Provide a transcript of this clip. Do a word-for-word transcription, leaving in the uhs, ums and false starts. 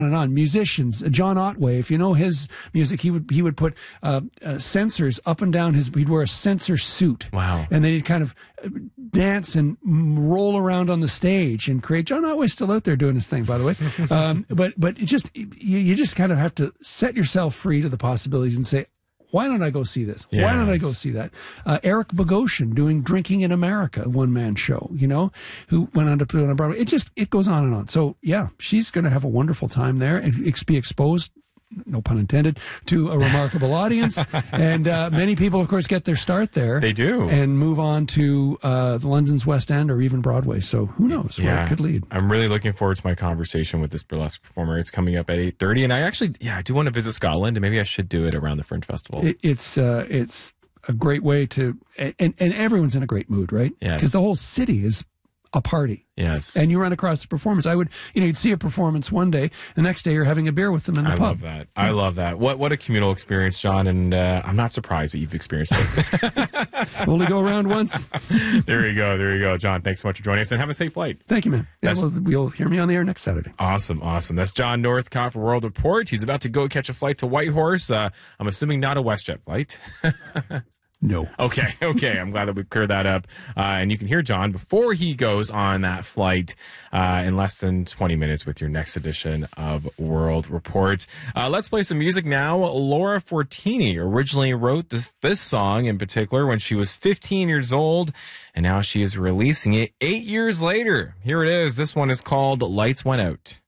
and on. Musicians, John Otway, if you know his music, he would he would put uh, uh, sensors up and down his. He'd wear a sensor suit. Wow. And then he'd kind of dance and roll around on the stage and create. John Otway's still out there doing his thing, by the way. um, but but it just you, you just kind of have to set yourself free to the possibilities and say, why don't I go see this? Yes. Why don't I go see that? Uh, Eric Bogosian doing Drinking in America, one man show, you know, who went on to put on Broadway. It just, it goes on and on. So yeah, she's going to have a wonderful time there and ex- be exposed, no pun intended, to a remarkable audience. And uh, many people, of course, get their start there. They do. And move on to uh, London's West End or even Broadway. So who knows Yeah. where it could lead. I'm really looking forward to my conversation with this burlesque performer. It's coming up at eight thirty. And I actually, yeah, I do want to visit Scotland, and maybe I should do it around the Fringe Festival. It, it's uh, it's a great way to, and, and everyone's in a great mood, right? Yes. Because the whole city is a party. Yes. And you run across the performance. I would, you know, you'd see a performance one day, the next day you're having a beer with them in the I pub. love that. I love that. What what a communal experience, John, and uh, I'm not surprised that you've experienced it. Only go around once. There you go. There you go. John, thanks so much for joining us, and have a safe flight. Thank you, man. Yeah, That's- well, you'll hear me on the air next Saturday. Awesome, awesome. That's John Northcott for World Report. He's about to go catch a flight to Whitehorse. Uh, I'm assuming not a WestJet flight. No. Okay, okay. I'm glad that we cleared that up. Uh, and you can hear John before he goes on that flight uh, in less than twenty minutes with your next edition of World Report. Uh, let's play some music now. Laura Fortini originally wrote this, this song in particular when she was fifteen years old, and now she is releasing it eight years later. Here it is. This one is called Lights Went Out.